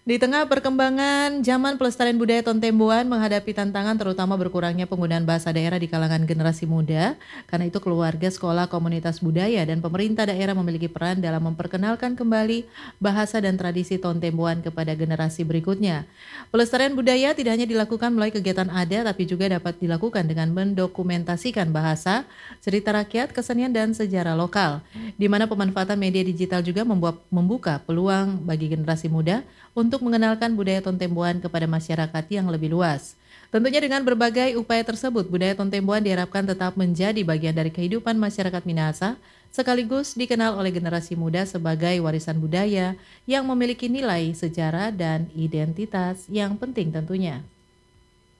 Di tengah perkembangan zaman pelestarian budaya Tontemboan menghadapi tantangan terutama berkurangnya penggunaan bahasa daerah di kalangan generasi muda, karena itu keluarga, sekolah, komunitas budaya, dan pemerintah daerah memiliki peran dalam memperkenalkan kembali bahasa dan tradisi Tontemboan kepada generasi berikutnya. Pelestarian budaya tidak hanya dilakukan melalui kegiatan adat, tapi juga dapat dilakukan dengan mendokumentasikan bahasa, cerita rakyat, kesenian, dan sejarah lokal, di mana pemanfaatan media digital juga membuka peluang bagi generasi muda untuk mengenalkan budaya Tontemboan kepada masyarakat yang lebih luas. Tentunya dengan berbagai upaya tersebut, budaya Tontemboan diharapkan tetap menjadi bagian dari kehidupan masyarakat Minahasa, sekaligus dikenal oleh generasi muda sebagai warisan budaya yang memiliki nilai sejarah dan identitas yang penting tentunya.